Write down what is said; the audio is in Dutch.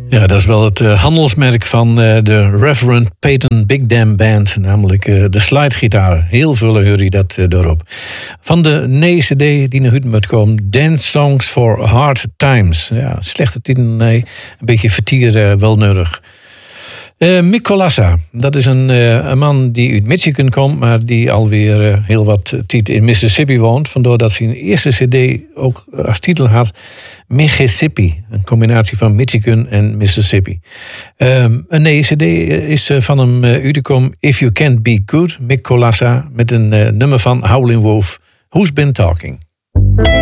Ja, dat is wel het handelsmerk van de Reverend Peyton Big Dam Band. Namelijk de slidegitaar. Heel veel hoor je dat erop. Van de CD die naar Hutten moet komen. Dance Songs for Hard Times. Ja, slechte titel, nee. Een beetje vertier, wel nodig. Mick Kolassa, dat is een man die uit Michigan komt, maar die alweer heel wat tijd in Mississippi woont. Vandaar dat zijn eerste CD ook als titel had Mississippi. Een combinatie van Michigan en Mississippi. Een CD is van hem uitgekomen If You Can't Be Good, Mick Kolassa, met een nummer van Howlin' Wolf, Who's Been Talking.